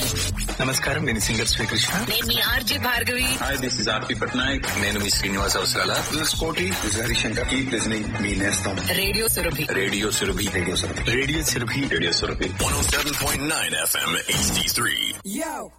నమస్కారం, నేను సింగర్ శ్రీకృష్ణ. నేను మీ RJ Bhargavi. Hi, this is ఆర్పి పట్నాయక్. నేను మీ శ్రీనివాస్ అవసరాల. దిస్ కోటి, దిస్ హరిశంకర్. కీప్ లిజనింగ్ మీ నేస్తం radio Surabhi. Radio Surabhi. Radio Surabhi. Radio Surabhi. Radio Surabhi 107.9 FM HD3. Yo.